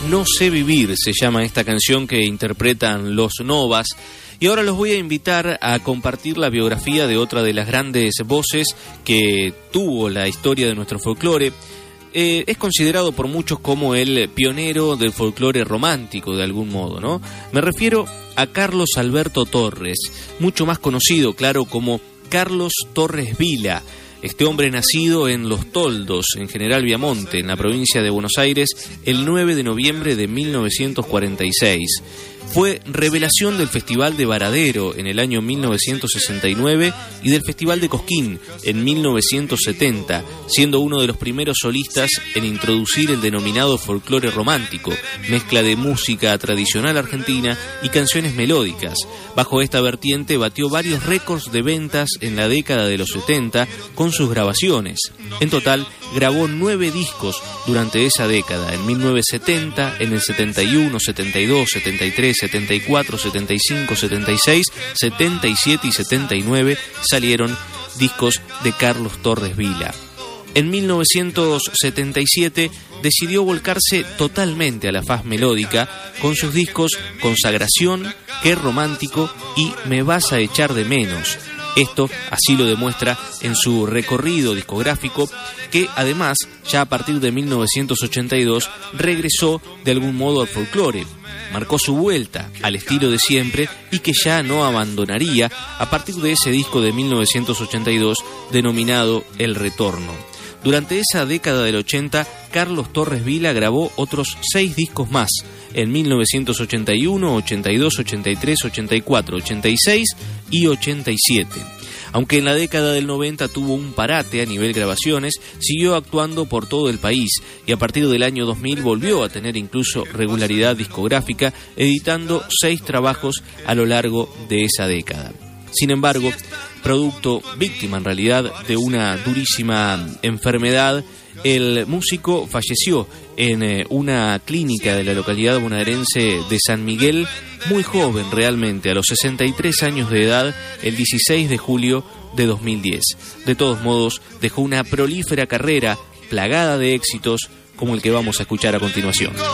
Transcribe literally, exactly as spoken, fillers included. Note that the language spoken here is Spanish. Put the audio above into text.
No sé vivir, se llama esta canción que interpretan Los Novas. Y ahora los voy a invitar a compartir la biografía de otra de las grandes voces que tuvo la historia de nuestro folclore. Eh, es considerado por muchos como el pionero del folclore romántico, de algún modo, ¿no? Me refiero a Carlos Alberto Torres, mucho más conocido, claro, como Carlos Torres Vila. Este hombre, nacido en Los Toldos, en General Viamonte, en la provincia de Buenos Aires, el nueve de noviembre de mil novecientos cuarenta y seis. Fue revelación del Festival de Varadero en el año mil novecientos sesenta y nueve y del Festival de Cosquín en mil novecientos setenta, siendo uno de los primeros solistas en introducir el denominado folclore romántico, mezcla de música tradicional argentina y canciones melódicas. Bajo esta vertiente batió varios récords de ventas en la década de los setenta con sus grabaciones. En total, grabó nueve discos durante esa década, en mil novecientos setenta, en el setenta y uno, setenta y dos, setenta y tres, setenta y cuatro, setenta y cinco, setenta y seis, setenta y siete y setenta y nueve salieron discos de Carlos Torres Vila. En mil novecientos setenta y siete decidió volcarse totalmente a la faz melódica con sus discos Consagración, Qué Romántico y Me Vas a Echar de Menos. Esto así lo demuestra en su recorrido discográfico, que además, ya a partir de mil novecientos ochenta y dos, regresó de algún modo al folclore. Marcó su vuelta al estilo de siempre y que ya no abandonaría a partir de ese disco de mil novecientos ochenta y dos denominado El Retorno. Durante esa década del ochenta, Carlos Torres Vila grabó otros seis discos más, en mil novecientos ochenta y uno, ochenta y dos, ochenta y tres, ochenta y cuatro, ochenta y seis y ochenta y siete. Aunque en la década del noventa tuvo un parate a nivel grabaciones, siguió actuando por todo el país y a partir del año dos mil volvió a tener incluso regularidad discográfica, editando seis trabajos a lo largo de esa década. Sin embargo, producto, víctima en realidad, de una durísima enfermedad, el músico falleció en eh, una clínica de la localidad bonaerense de San Miguel, muy joven realmente, a los sesenta y tres años de edad, el dieciséis de julio de dos mil diez. De todos modos, dejó una prolífera carrera plagada de éxitos como el que vamos a escuchar a continuación.